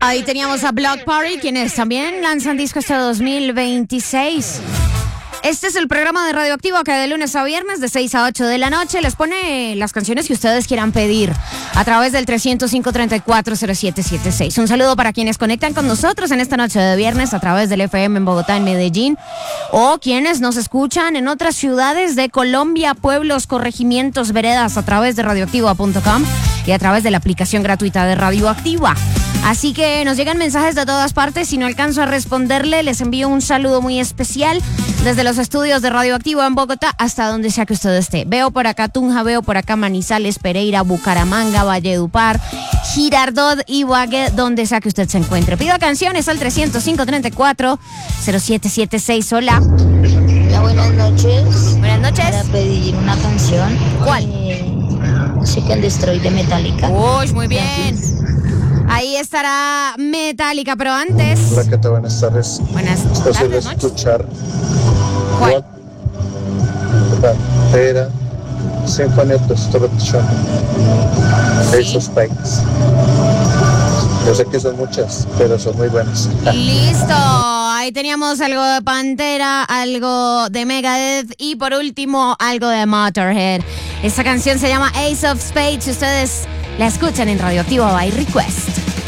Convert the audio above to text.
Ahí teníamos a Block Party, quienes también lanzan disco este 2026. Este es el programa de Radioactivo que de lunes a viernes de 6 a 8 de la noche les pone las canciones que ustedes quieran pedir a través del 305-340776. Un saludo para quienes conectan con nosotros en esta noche de viernes a través del FM en Bogotá, en Medellín, o quienes nos escuchan en otras ciudades de Colombia, pueblos, corregimientos, veredas a través de radioactiva.com y a través de la aplicación gratuita de Radioactiva. Así que nos llegan mensajes de todas partes. Si no alcanzo a responderle, les envío un saludo muy especial desde los estudios de Radioactiva en Bogotá hasta donde sea que usted esté. Veo por acá Tunja, veo por acá Manizales, Pereira, Bucaramanga, Valledupar, Girardot, Ibagué, donde sea que usted se encuentre. Pido canciones al 305-340776. Hola. Hola, buenas noches. Buenas noches. Para pedir una canción. ¿Cuál? Seek and Destroy de Metallica. Uy, muy bien. Ahí estará Metallica, pero antes... Hola, ¿qué tal? Buenas tardes. Buenas Es posible tardes, noches. escuchar ¿Cuál? Pantera, Symphony of Destruction, Ace of Spades. Yo sé que son muchas, pero son muy buenas. Listo, ahí teníamos algo de Pantera, algo de Megadeth y por último algo de Motorhead. Esta canción se llama Ace of Spades y ustedes la escuchan en Radioactivo by Request.